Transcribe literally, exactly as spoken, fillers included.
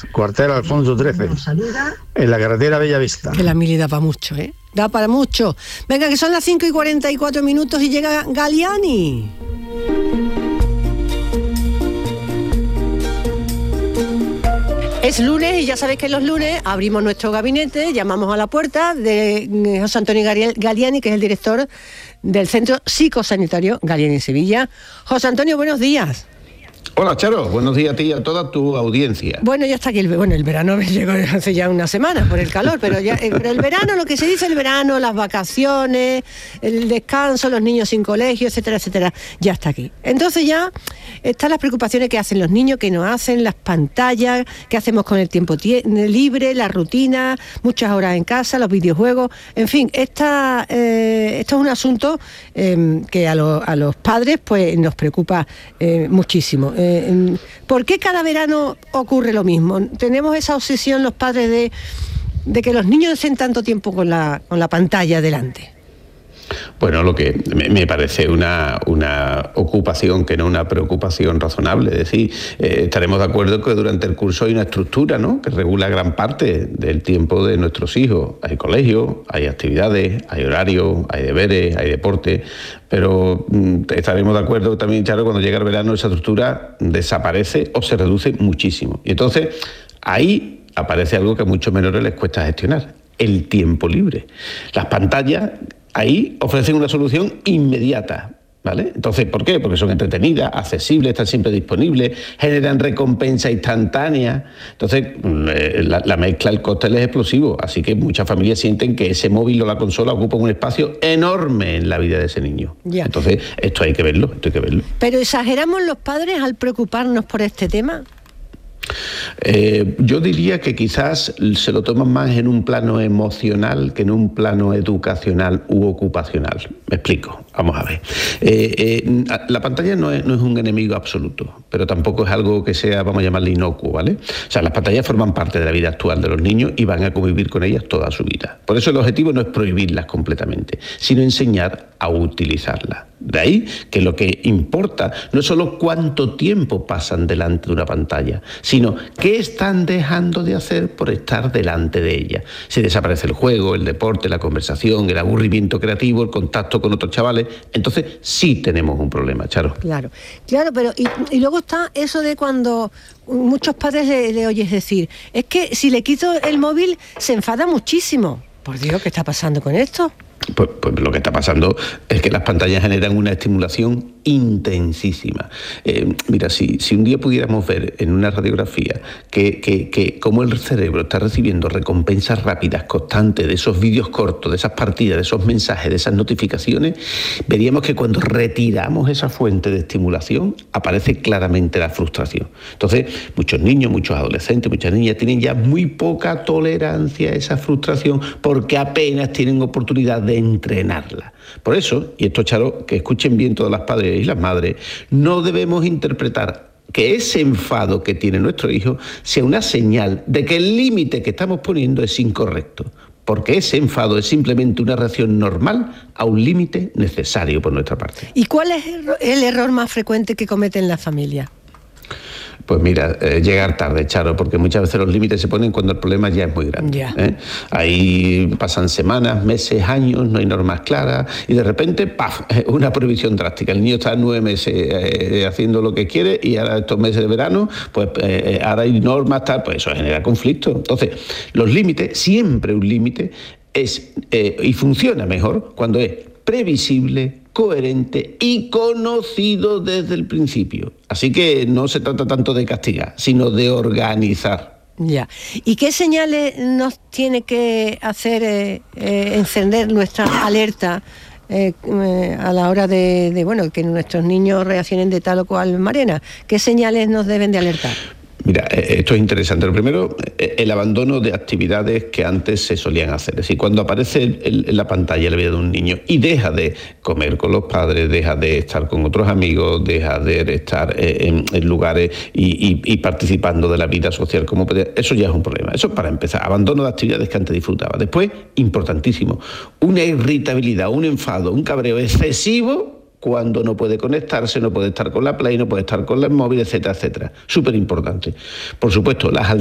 cuartel Alfonso trece, en la carretera Bellavista. Que la mili da para mucho, ¿eh? Da para mucho. Venga, que son las cinco y cuarenta y cuatro minutos y llega Galiani. Es lunes y ya sabéis que los lunes abrimos nuestro gabinete, llamamos a la puerta de José Antonio Galiani, que es el director del Centro Psicosanitario Galiani Sevilla. José Antonio, buenos días. Hola, Charo, buenos días a ti y a toda tu audiencia. Bueno, ya está aquí, el, bueno, el verano llegó hace ya unas semanas por el calor, pero, ya, pero el verano, lo que se dice el verano, las vacaciones, el descanso, los niños sin colegio, etcétera, etcétera, ya está aquí. Entonces ya están las preocupaciones que hacen los niños, que nos hacen, las pantallas, qué hacemos con el tiempo libre, la rutina, muchas horas en casa, los videojuegos, en fin, esta, eh, esto es un asunto eh, que a, lo, a los padres pues nos preocupa eh, muchísimo. Eh, ¿Por qué cada verano ocurre lo mismo? Tenemos esa obsesión los padres de, de que los niños estén tanto tiempo con la, con la pantalla delante. Bueno, lo que me parece una, una ocupación que no una preocupación razonable. Es decir, eh, estaremos de acuerdo que durante el curso hay una estructura, ¿no?, que regula gran parte del tiempo de nuestros hijos. Hay colegio, hay actividades, hay horarios, hay deberes, hay deporte, pero mm, estaremos de acuerdo también, Charo, cuando llega el verano esa estructura desaparece o se reduce muchísimo. Y entonces ahí aparece algo que a muchos menores les cuesta gestionar: el tiempo libre. Las pantallas ahí ofrecen una solución inmediata, ¿vale? Entonces, ¿por qué? Porque son entretenidas, accesibles, están siempre disponibles, generan recompensa instantánea. Entonces, la, la mezcla, el cóctel es explosivo, así que muchas familias sienten que ese móvil o la consola ocupan un espacio enorme en la vida de ese niño. Ya. Entonces, esto hay que verlo, esto hay que verlo. ¿Pero exageramos los padres al preocuparnos por este tema? Eh, yo diría que quizás se lo toman más en un plano emocional que en un plano educacional u ocupacional. Me explico, vamos a ver. Eh, eh, la pantalla no es, no es un enemigo absoluto, pero tampoco es algo que sea, vamos a llamarle, inocuo, ¿vale? O sea, las pantallas forman parte de la vida actual de los niños y van a convivir con ellas toda su vida. Por eso el objetivo no es prohibirlas completamente, sino enseñar a utilizarlas. De ahí que lo que importa no es solo cuánto tiempo pasan delante de una pantalla, sino qué están dejando de hacer por estar delante de ella. Si desaparece el juego, el deporte, la conversación, el aburrimiento creativo, el contacto con otros chavales, entonces sí tenemos un problema, Charo. Claro, claro, pero y, y luego está eso de cuando muchos padres le, le oyes decir, es que si le quito el móvil se enfada muchísimo. Por Dios, ¿qué está pasando con esto? Pues, pues lo que está pasando es que las pantallas generan una estimulación intensísima. Eh, mira, si, si un día pudiéramos ver en una radiografía que, que, que cómo el cerebro está recibiendo recompensas rápidas, constantes, de esos vídeos cortos, de esas partidas, de esos mensajes, de esas notificaciones, veríamos que cuando retiramos esa fuente de estimulación aparece claramente la frustración. Entonces, muchos niños, muchos adolescentes, muchas niñas tienen ya muy poca tolerancia a esa frustración porque apenas tienen oportunidad de entrenarla. Por eso, y esto, Charo, que escuchen bien todas las padres y las madres, no debemos interpretar que ese enfado que tiene nuestro hijo sea una señal de que el límite que estamos poniendo es incorrecto, porque ese enfado es simplemente una reacción normal a un límite necesario por nuestra parte. ¿Y cuál es el error más frecuente que cometen las familias? Pues mira, eh, llegar tarde, Charo, porque muchas veces los límites se ponen cuando el problema ya es muy grande. Yeah. ¿eh? Ahí pasan semanas, meses, años, no hay normas claras y de repente, ¡paf!, una prohibición drástica. El niño está nueve meses eh, haciendo lo que quiere y ahora estos meses de verano, pues eh, ahora hay normas, tal, pues eso genera conflicto. Entonces, los límites, siempre un límite, es eh, y funciona mejor cuando es previsible, coherente y conocido desde el principio. Así que no se trata tanto de castigar, sino de organizar. Ya. ¿Y qué señales nos tiene que hacer eh, eh, encender nuestra alerta eh, eh, a la hora de, de bueno, que nuestros niños reaccionen de tal o cual manera? ¿Qué señales nos deben de alertar? Mira, esto es interesante. Lo primero, el abandono de actividades que antes se solían hacer. Es decir, cuando aparece el, el, la pantalla la vida de un niño y deja de comer con los padres, deja de estar con otros amigos, deja de estar en, en lugares y, y, y participando de la vida social como podía, eso ya es un problema. Eso es para empezar. Abandono de actividades que antes disfrutaba. Después, importantísimo, una irritabilidad, un enfado, un cabreo excesivo cuando no puede conectarse, no puede estar con la Play, no puede estar con el móvil, etcétera, etcétera. Súper importante. Por supuesto, las